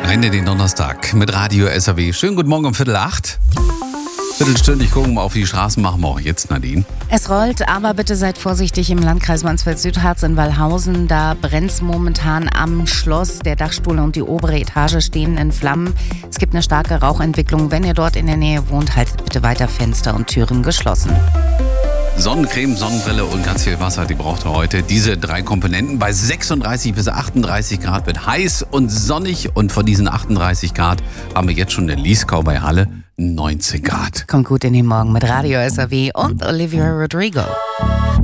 Rein in den Donnerstag mit Radio SAW. Schönen guten Morgen um 7:45. Viertelstündig gucken wir auf die Straßen, machen wir auch jetzt, Nadine. Es rollt, aber bitte seid vorsichtig im Landkreis Mansfeld-Südharz in Wallhausen. Da brennt es momentan am Schloss. Der Dachstuhl und die obere Etage stehen in Flammen. Es gibt eine starke Rauchentwicklung. Wenn ihr dort in der Nähe wohnt, haltet bitte weiter Fenster und Türen geschlossen. Sonnencreme, Sonnenbrille und ganz viel Wasser, die braucht ihr heute. Diese 3 Komponenten bei 36 bis 38 Grad wird heiß und sonnig. Und von diesen 38 Grad haben wir jetzt schon in Lieskau bei Halle 19 Grad. Kommt gut in den Morgen mit Radio SAW und Olivia Rodrigo.